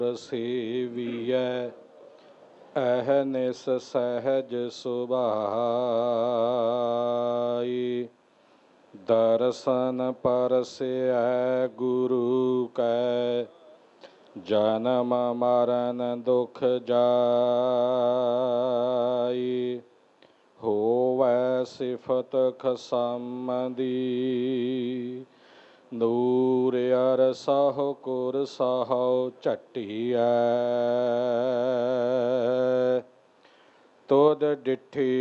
ਸੇਵੀਐ ਅਹਨਿਸ ਸਹਿਜ ਸੁਭਾਈ। ਦਰਸ਼ਨ ਪਰਸੈ ਗੁਰੂ ਕੈ ਜਨਮ ਮਰਨ ਦੁਖ ਜਾਈ। ਹੋਵੈ ਸਿਫਤ ਖਸਮ ਦੀ ਨੂਰ ਅਰਸਹੁ ਕੁਰ ਸਹੁ ਝਟੀਐ। ਤੁਧ ਡਿਠੀ